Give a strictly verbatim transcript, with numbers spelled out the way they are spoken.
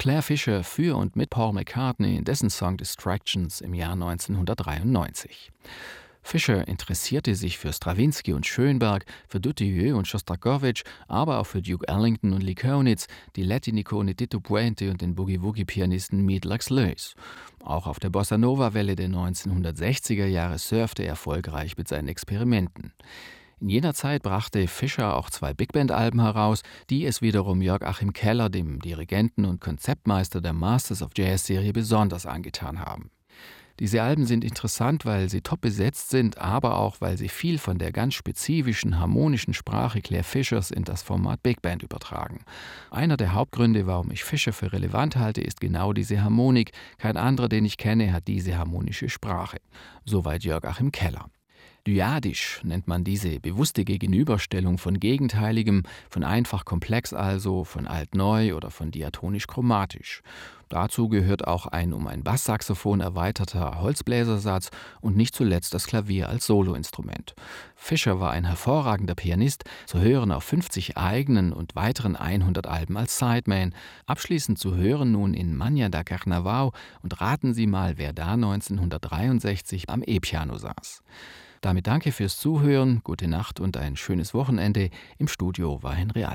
Claire Fischer für und mit Paul McCartney in dessen Song Distractions im Jahr neunzehnhundertdreiundneunzig. Fischer interessierte sich für Strawinsky und Schönberg, für Dutilleux und Schostakowitsch, aber auch für Duke Ellington und Lee Konitz, die Latin-Ikone Tito Puente und den Boogie-Woogie-Pianisten Meadlax Lewis. Auch auf der Bossa-Nova-Welle der neunzehnhundertsechziger Jahre surfte er erfolgreich mit seinen Experimenten. In jener Zeit brachte Fischer auch zwei Big-Band-Alben heraus, die es wiederum Jörg Achim Keller, dem Dirigenten und Konzeptmeister der Masters of Jazz-Serie, besonders angetan haben. Diese Alben sind interessant, weil sie top besetzt sind, aber auch, weil sie viel von der ganz spezifischen, harmonischen Sprache Claire Fischers in das Format Big Band übertragen. Einer der Hauptgründe, warum ich Fischer für relevant halte, ist genau diese Harmonik. Kein anderer, den ich kenne, hat diese harmonische Sprache. Soweit Jörg Achim Keller. Dyadisch nennt man diese bewusste Gegenüberstellung von Gegenteiligem, von einfach-komplex also, von alt-neu oder von diatonisch-chromatisch. Dazu gehört auch ein um ein Basssaxophon erweiterter Holzbläsersatz und nicht zuletzt das Klavier als Soloinstrument. Fischer war ein hervorragender Pianist, zu hören auf fünfzig eigenen und weiteren hundert Alben als Sideman. Abschließend zu hören nun in Magna da Carnaval, und raten Sie mal, wer da neunzehnhundertdreiundsechzig am E-Piano saß. Damit danke fürs Zuhören, gute Nacht und ein schönes Wochenende. Im Studio war Henry